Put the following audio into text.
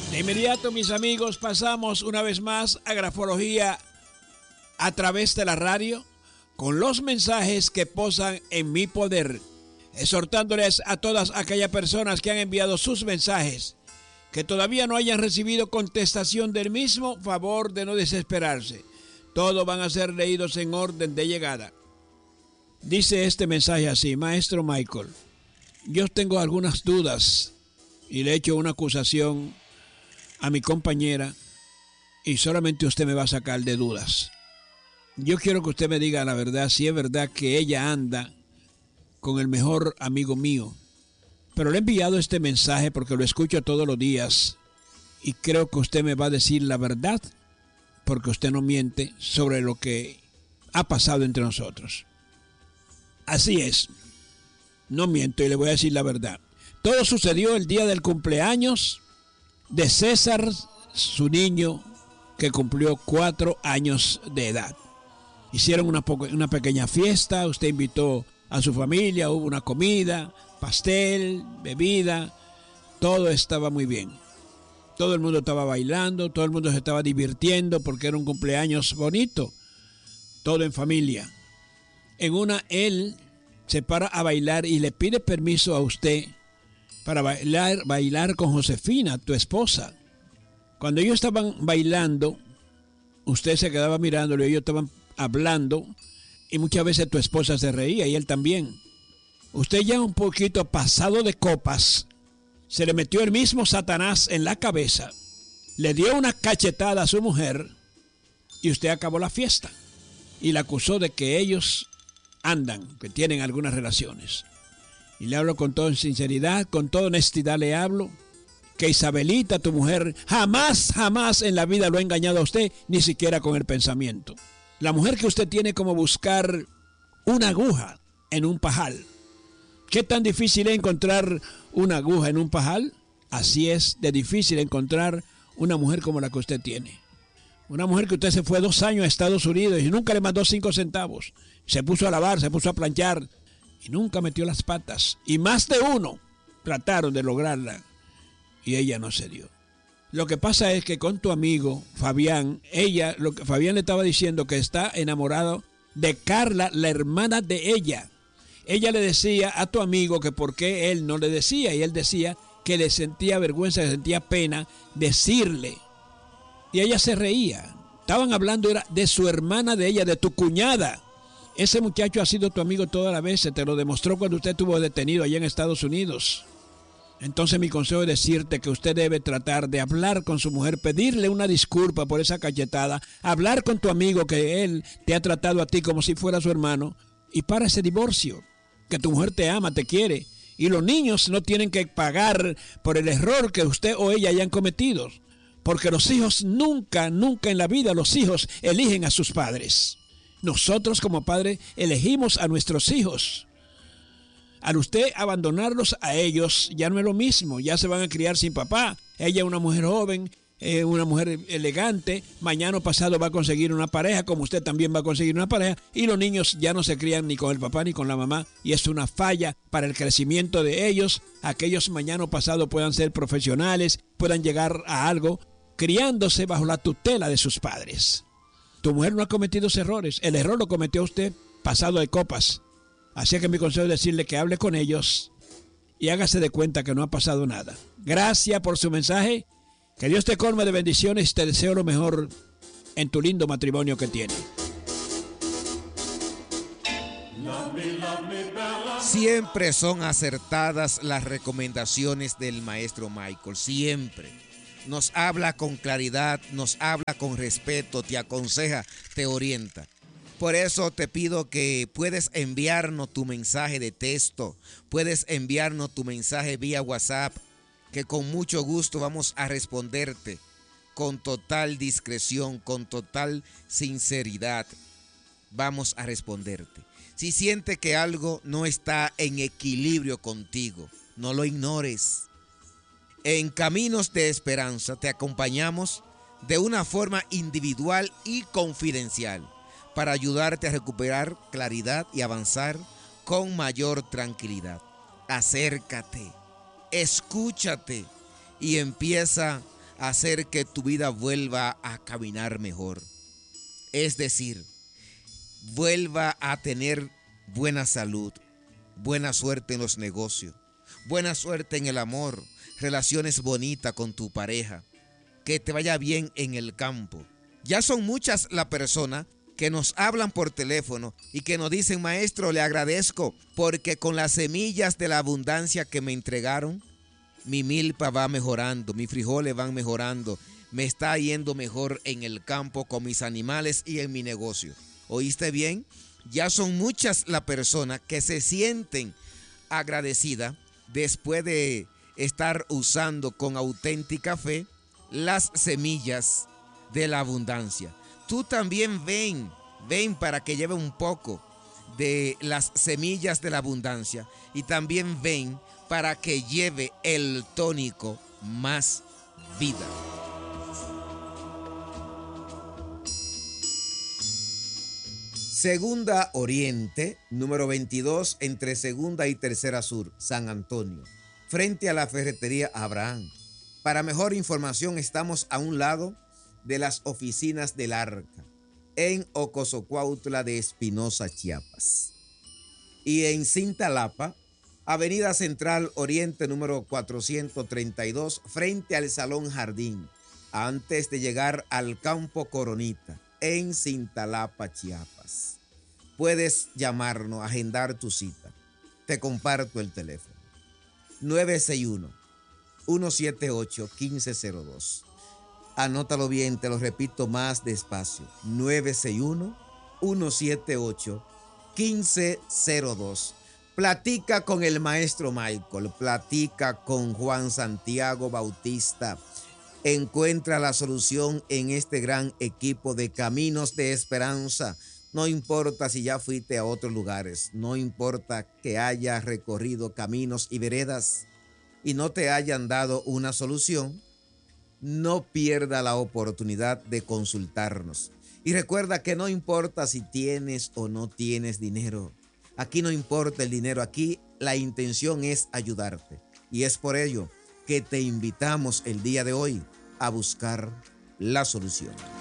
De inmediato, mis amigos, pasamos una vez más a Grafología a través de la radio con los mensajes que posan en mi poder, exhortándoles a todas aquellas personas que han enviado sus mensajes que todavía no hayan recibido contestación del mismo, favor de no desesperarse. Todos van a ser leídos en orden de llegada. Dice este mensaje así: Maestro Michael, yo tengo algunas dudas y le he hecho una acusación a mi compañera y solamente usted me va a sacar de dudas. Yo quiero que usted me diga la verdad, si es verdad que ella anda con el mejor amigo mío. Pero le he enviado este mensaje porque lo escucho todos los días y creo que usted me va a decir la verdad, porque usted no miente sobre lo que ha pasado entre nosotros. Así es, no miento y le voy a decir la verdad. Todo sucedió el día del cumpleaños de César, su niño, que cumplió 4 años de edad. Hicieron una pequeña fiesta, usted invitó a su familia, hubo una comida, pastel, bebida, todo estaba muy bien. Todo el mundo estaba bailando, todo el mundo se estaba divirtiendo porque era un cumpleaños bonito, todo en familia. En una, él se para a bailar y le pide permiso a usted para bailar con Josefina, tu esposa. Cuando ellos estaban bailando, usted se quedaba mirándolo y ellos estaban hablando y muchas veces tu esposa se reía y él también. Usted ya un poquito pasado de copas, se le metió el mismo Satanás en la cabeza, le dio una cachetada a su mujer y usted acabó la fiesta y la acusó de que ellos andan, que tienen algunas relaciones. Y le hablo con toda sinceridad, con toda honestidad le hablo, que Isabelita, tu mujer, jamás en la vida lo ha engañado a usted, ni siquiera con el pensamiento. La mujer que usted tiene como buscar una aguja en un pajal. ¿Qué tan difícil es encontrar una aguja en un pajal? Así es de difícil encontrar una mujer como la que usted tiene. Una mujer que usted se fue 2 años a Estados Unidos y nunca le mandó 5 centavos. Se puso a lavar, se puso a planchar y nunca metió las patas. Y más de uno trataron de lograrla y ella no se dio. Lo que pasa es que con tu amigo Fabián, Fabián le estaba diciendo que está enamorado de Carla, la hermana de ella. Ella le decía a tu amigo que por qué él no le decía, y él decía que le sentía vergüenza, le sentía pena decirle. Y ella se reía. Estaban hablando era de su hermana de ella, de tu cuñada. Ese muchacho ha sido tu amigo toda la vez, se te lo demostró cuando usted estuvo detenido allá en Estados Unidos. Entonces mi consejo es decirte que usted debe tratar de hablar con su mujer, pedirle una disculpa por esa cachetada, hablar con tu amigo que él te ha tratado a ti como si fuera su hermano y para ese divorcio, que tu mujer te ama, te quiere y los niños no tienen que pagar por el error que usted o ella hayan cometido, porque los hijos nunca en la vida los hijos eligen a sus padres. Nosotros como padres elegimos a nuestros hijos. Al usted abandonarlos a ellos, ya no es lo mismo, ya se van a criar sin papá. Ella es una mujer joven, una mujer elegante, mañana o pasado va a conseguir una pareja, como usted también va a conseguir una pareja, y los niños ya no se crían ni con el papá ni con la mamá, y es una falla para el crecimiento de ellos, a que ellos mañana o pasado puedan ser profesionales, puedan llegar a algo, criándose bajo la tutela de sus padres. Tu mujer no ha cometido esos errores, el error lo cometió usted pasado de copas. Así que mi consejo es decirle que hable con ellos y hágase de cuenta que no ha pasado nada. Gracias por su mensaje. Que Dios te colme de bendiciones y te deseo lo mejor en tu lindo matrimonio que tienes. Siempre son acertadas las recomendaciones del maestro Michael. Siempre. Nos habla con claridad, nos habla con respeto, te aconseja, te orienta. Por eso te pido que puedes enviarnos tu mensaje de texto, puedes enviarnos tu mensaje vía WhatsApp, que con mucho gusto vamos a responderte con total discreción, con total sinceridad. Vamos a responderte. Si sientes que algo no está en equilibrio contigo, no lo ignores. En Caminos de Esperanza te acompañamos de una forma individual y confidencial, para ayudarte a recuperar claridad y avanzar con mayor tranquilidad. Acércate, escúchate y empieza hacer que tu vida vuelva a caminar mejor. Es decir, vuelva a tener buena salud, buena suerte en los negocios, buena suerte en el amor, relaciones bonitas con tu pareja, que te vaya bien en el campo. Ya son muchas las personas que nos hablan por teléfono y que nos dicen: maestro, le agradezco porque con las semillas de la abundancia que me entregaron, mi milpa va mejorando, mis frijoles van mejorando, me está yendo mejor en el campo con mis animales y en mi negocio. ¿Oíste bien? Ya son muchas las personas que se sienten agradecidas después de estar usando con auténtica fe las semillas de la abundancia. Tú también ven para que lleve un poco de las semillas de la abundancia y también ven para que lleve el tónico Más Vida. Segunda Oriente, número 22, entre Segunda y Tercera Sur, San Antonio, frente a la ferretería Abraham. Para mejor información, estamos a un lado de las oficinas del Arca, en Ocosocuautla de Espinosa, Chiapas. Y en Cintalapa, Avenida Central Oriente, número 432, frente al Salón Jardín, antes de llegar al Campo Coronita, en Cintalapa, Chiapas. Puedes llamarnos, agendar tu cita. Te comparto el teléfono. 961-178-1502. Anótalo bien, te lo repito más despacio. 961-178-1502. Platica con el maestro Michael, platica con Juan Santiago Bautista. Encuentra la solución en este gran equipo de Caminos de Esperanza. No importa si ya fuiste a otros lugares, no importa que hayas recorrido caminos y veredas y no te hayan dado una solución, no pierda la oportunidad de consultarnos. Y recuerda que no importa si tienes o no tienes dinero. Aquí no importa el dinero, aquí la intención es ayudarte. Y es por ello que te invitamos el día de hoy a buscar la solución.